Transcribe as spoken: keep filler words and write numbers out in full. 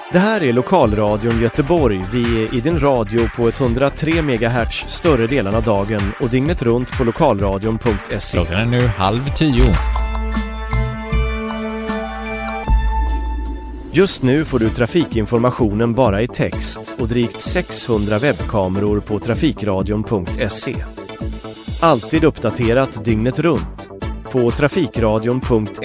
Det här är Lokalradion Göteborg. Vi är i din radio på etthundratre megahertz större delen av dagen och dygnet runt på lokalradion punkt se. Klockan är nu halv tio. Just nu får du trafikinformationen bara i text och drygt sexhundra webbkameror på trafikradion punkt se. Alltid uppdaterat dygnet runt på trafikradion punkt